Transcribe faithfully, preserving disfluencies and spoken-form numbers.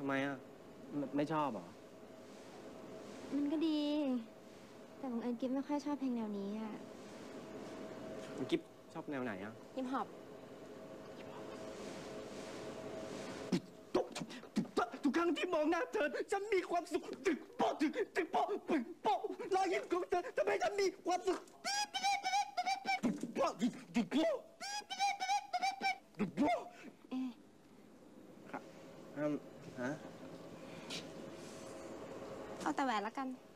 ำไมอ่ะไม่ไม่ชอบเหรอมันก็ดี แต่บังเอิญกิ๊บไม่ค่อยชอบเพลงแนวนี้อ่ะกิ๊บชอบแนวไหนอ่ะฮิปฮอปทุกครั้งที่มองหน้าเธอฉันมีความสุขตึกโป๊ะตึกตึกโป๊ะปึกโป๊ะรอยยิ้มของเธอทำให้ฉันมีความสุขตึกโป๊ะตึกตึกโป๊ะตึกโป๊ะเอ๊ะครับอืมฮะเอาแต่แหวนละกัน